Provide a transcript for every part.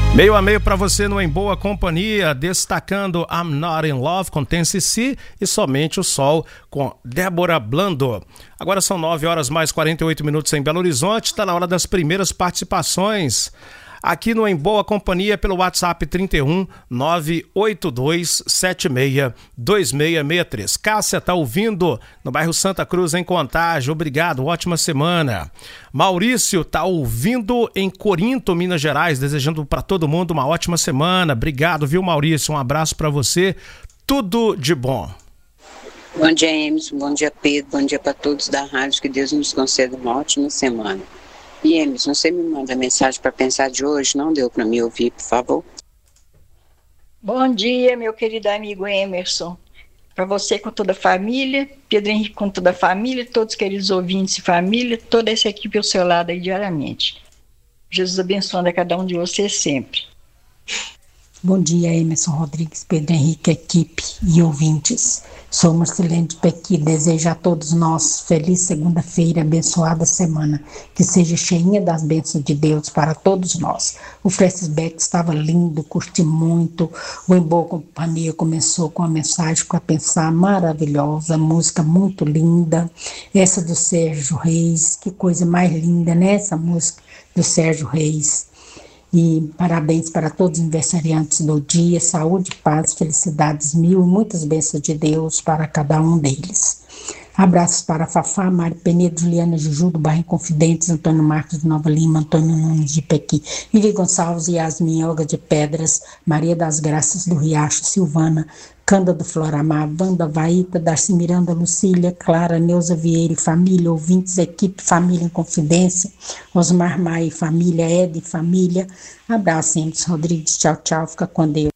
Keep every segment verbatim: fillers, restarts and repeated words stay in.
Meio a meio para você no Em Boa Companhia, destacando I'm Not In Love com Ten C C e Somente o Sol com Débora Blando. Agora são nove horas mais quarenta e oito minutos em Belo Horizonte, está na hora das primeiras participações. Aqui no Em Boa Companhia pelo WhatsApp trinta e um, nove oito dois sete seis, dois seis seis três. Cássia tá ouvindo no bairro Santa Cruz, em Contagem. Obrigado, ótima semana. Maurício tá ouvindo em Corinto, Minas Gerais, desejando para todo mundo uma ótima semana. Obrigado, viu, Maurício? Um abraço para você. Tudo de bom. Bom dia, Emerson. Bom dia, Pedro. Bom dia para todos da rádio. Que Deus nos conceda uma ótima semana. E Emerson, você me manda mensagem para pensar de hoje? Não deu para me ouvir, por favor? Bom dia, meu querido amigo Emerson. Para você com toda a família, Pedro Henrique com toda a família, todos os queridos ouvintes e família, toda essa equipe ao seu lado aí diariamente. Jesus abençoando a cada um de vocês sempre. Bom dia, Emerson Rodrigues, Pedro Henrique, equipe e ouvintes. Sou Marcelene de Pequi, desejo a todos nós feliz segunda-feira, abençoada semana, que seja cheinha das bênçãos de Deus para todos nós. O Francis Beck estava lindo, curti muito, o Em Boa Companhia começou com uma mensagem para pensar maravilhosa, música muito linda, essa do Sérgio Reis, que coisa mais linda, né, essa música do Sérgio Reis. E parabéns para todos os aniversariantes do dia, saúde, paz, felicidades mil e muitas bênçãos de Deus para cada um deles. Abraços para Fafá, Mário Penedo, Juliana Juju, do bairro Confidentes, Antônio Marcos de Nova Lima, Antônio Nunes de Pequi, Iri Gonçalves, Yasmin Olga de Pedras, Maria das Graças do Riacho, Silvana, Canda do Floramar, Wanda Vaíta, Darcy Miranda, Lucília, Clara, Neuza Vieira e família, ouvintes, equipe, família em confidência, Osmar Maia e família, Ed e família. Abraço, Emerson Rodrigues, tchau, tchau, fica com Deus.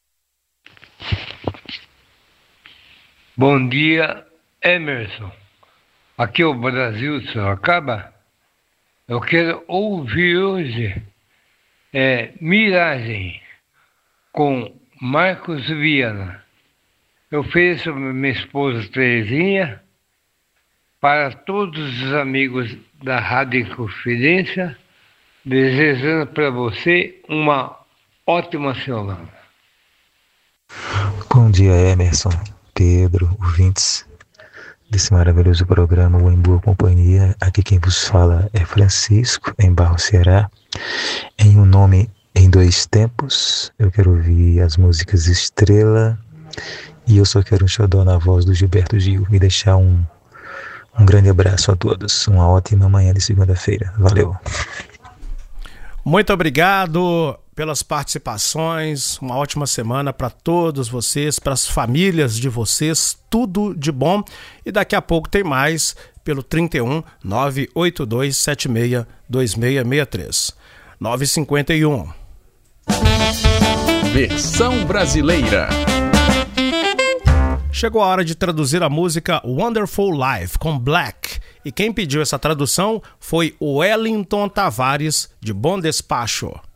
Bom dia, Emerson. Aqui é o Brasil de Sorocaba. Eu quero ouvir hoje é, Miragem com Marcos Viana. Eu ofereço a minha esposa Terezinha para todos os amigos da Rádio Confidência, desejando para você uma ótima semana. Bom dia, Emerson, Pedro, ouvintes desse maravilhoso programa, o Em Boa Companhia. Aqui quem vos fala é Francisco, em Barro, Ceará. Em Um Nome em Dois Tempos, eu quero ouvir as músicas Estrela e Eu Só Quero um Xodó na voz do Gilberto Gil. Me deixar um, um grande abraço a todos. Uma ótima manhã de segunda-feira. Valeu. Muito obrigado pelas participações, uma ótima semana para todos vocês, para as famílias de vocês, tudo de bom. E daqui a pouco tem mais pelo trinta e um, nove oito dois sete seis, dois seis seis três. nove e cinquenta e um. Versão brasileira. Chegou a hora de traduzir a música Wonderful Life com Black. E quem pediu essa tradução foi o Wellington Tavares, de Bom Despacho.